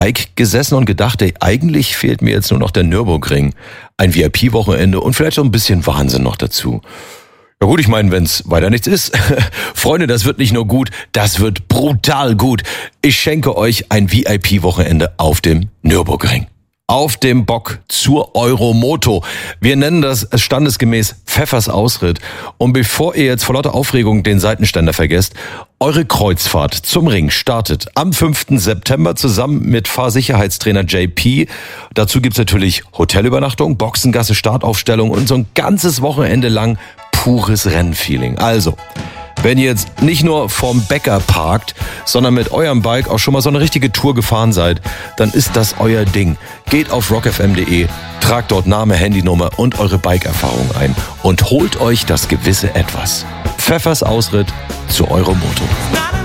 Bike gesessen und gedacht, ey, eigentlich fehlt mir jetzt nur noch der Nürburgring, ein VIP-Wochenende und vielleicht so ein bisschen Wahnsinn noch dazu. Ja gut, ich meine, wenn's weiter nichts ist. Freunde, das wird nicht nur gut, das wird brutal gut. Ich schenke euch ein VIP-Wochenende auf dem Nürburgring. Auf dem Bock zur Euromoto. Wir nennen das standesgemäß Pfeffers Ausritt. Und bevor ihr jetzt vor lauter Aufregung den Seitenständer vergesst, eure Kreuzfahrt zum Ring startet am 5. September zusammen mit Fahrsicherheitstrainer JP. Dazu gibt's natürlich Hotelübernachtung, Boxengasse, Startaufstellung und so ein ganzes Wochenende lang pures Rennfeeling. Also, wenn ihr jetzt nicht nur vorm Bäcker parkt, sondern mit eurem Bike auch schon mal so eine richtige Tour gefahren seid, dann ist das euer Ding. Geht auf rockfm.de, tragt dort Name, Handynummer und eure Bike-Erfahrung ein und holt euch das gewisse Etwas. Pfeffers Ausritt zu Euromoto.